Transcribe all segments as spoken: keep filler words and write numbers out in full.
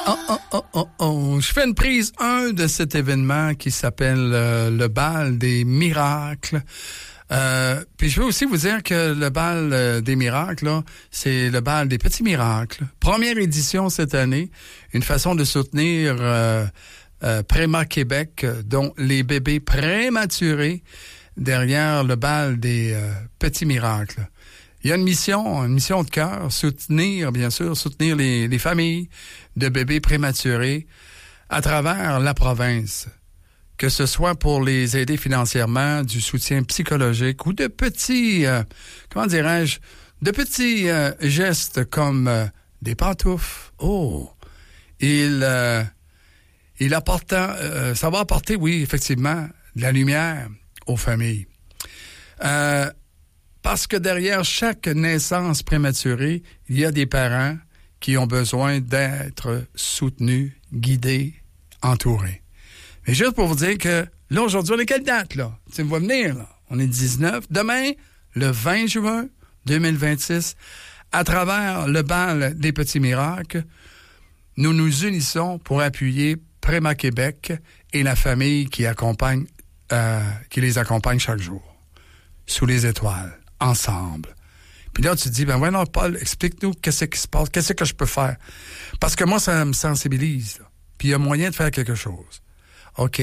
Oh, oh, oh, oh, oh. Je fais une prise un de cet événement qui s'appelle euh, le bal des miracles. Euh, puis je veux aussi vous dire que le bal euh, des miracles, là, c'est le bal des petits miracles. Première édition cette année, une façon de soutenir euh, euh, Préma Québec, dont les bébés prématurés derrière le bal des euh, petits miracles. Il y a une mission, une mission de cœur, soutenir, bien sûr, soutenir les, les familles de bébés prématurés à travers la province. Que ce soit pour les aider financièrement, du soutien psychologique ou de petits, euh, comment dirais-je, de petits euh, gestes comme euh, des pantoufles. Oh! Il, euh, il apporte, euh, ça va apporter, oui, effectivement, de la lumière aux familles. Euh, Parce que derrière chaque naissance prématurée, il y a des parents qui ont besoin d'être soutenus, guidés, entourés. Mais juste pour vous dire que, là, aujourd'hui, on est quelle date, là? Tu me vois venir, là? On est dix-neuf. Demain, le vingt juin deux mille vingt-six, à travers le bal des petits miracles, nous nous unissons pour appuyer Préma Québec et la famille qui accompagne, euh, qui les accompagne chaque jour. Sous les étoiles. Ensemble. Puis là, tu te dis, ben ouais, non, Paul, explique-nous qu'est-ce qui se passe, qu'est-ce que je peux faire. Parce que moi, ça me sensibilise. Là. Puis il y a moyen de faire quelque chose. OK.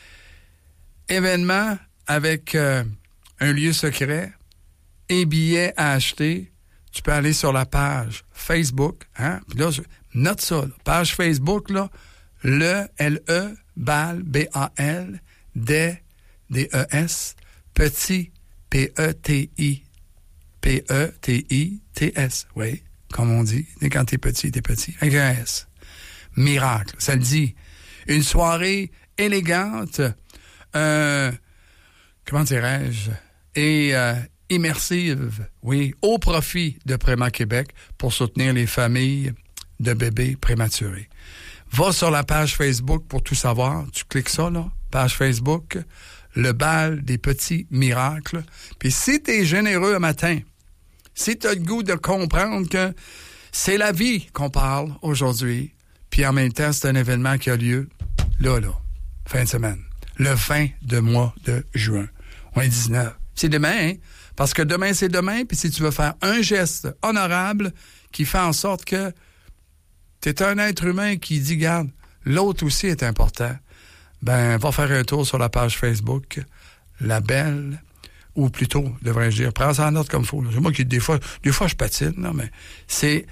Événement avec euh, un lieu secret, et billets à acheter. Tu peux aller sur la page Facebook. Hein? Puis là, je, note ça. Là. Page Facebook, là, le L E, BAL, B A L, D, D E S, petit, P E T I, P E T I T S, oui, comme on dit. Et quand t'es petit, t'es petit. Avec un S. Miracle, ça le dit. Une soirée élégante, euh, comment dirais-je, et euh, immersive, oui, au profit de Préma Québec pour soutenir les familles de bébés prématurés. Va sur la page Facebook pour tout savoir. Tu cliques ça, là, page Facebook, le bal des petits miracles. Puis si t'es généreux un matin, si t'as le goût de comprendre que c'est la vie qu'on parle aujourd'hui, puis en même temps, c'est un événement qui a lieu là, là, fin de semaine, le vingt de mois de juin. On est dix-neuf. C'est demain, hein? Parce que demain, c'est demain, puis si tu veux faire un geste honorable qui fait en sorte que t'es un être humain qui dit, garde, l'autre aussi est important, ben, va faire un tour sur la page Facebook, La Belle, ou plutôt, devrais-je dire, prends ça en note comme il faut. C'est moi qui, des fois, des fois, je patine, non, mais c'est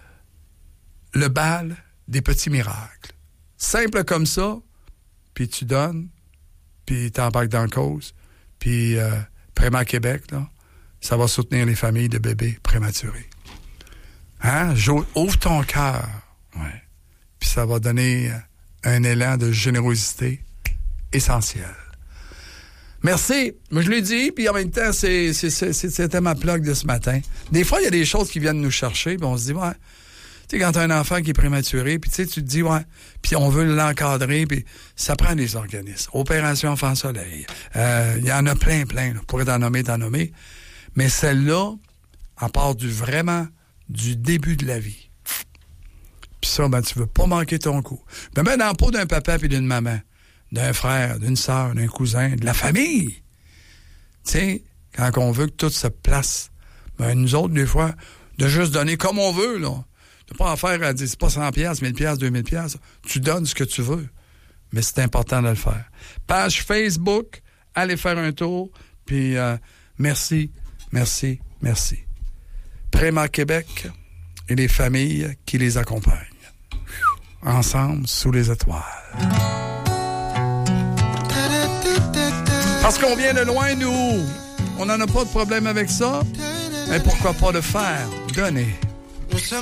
le bal des petits miracles. Simple comme ça, puis tu donnes, puis t'embarques dans la cause, puis euh, Préma Québec, là, ça va soutenir les familles de bébés prématurés. Hein? Ouvre ton cœur, ouais. Puis ça va donner un élan de générosité essentiel. Merci. Moi, je l'ai dit, puis en même temps, c'est, c'est, c'est, c'était ma plug de ce matin. Des fois, il y a des choses qui viennent nous chercher, puis on se dit, ouais, tu sais, quand t'as un enfant qui est prématuré, puis tu sais, tu te dis, ouais, puis on veut l'encadrer, puis ça prend des organismes. Opération Enfant Soleil. Euh, il y en a plein, plein. Là. Je pourrais t'en nommer, t'en nommer. Mais celle-là, à part du vraiment, du début de la vie. Puis ça, ben, tu veux pas manquer ton coup. Ben, ben, dans la peau d'un papa puis d'une maman, d'un frère, d'une sœur, d'un cousin, de la famille. Tu sais, quand on veut que tout se place, ben, nous autres, des fois, de juste donner comme on veut, là. De pas en faire à dire, c'est pas cent piastres, mille piastres, deux mille piastres. Tu donnes ce que tu veux. Mais c'est important de le faire. Page Facebook, allez faire un tour, puis euh, merci, merci, merci. Préma Québec et les familles qui les accompagnent. Ensemble, sous les étoiles. Parce qu'on vient de loin, nous. On n'en a pas de problème avec ça. Mais pourquoi pas le faire? Donner.